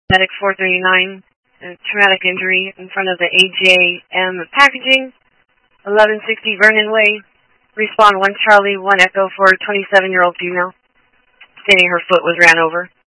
Medic 439, traumatic injury in front of the AJM packaging, 1160 Vernon Way. Respawn 1 Charlie 1 Echo for 27-year-old female, stating her foot was ran over.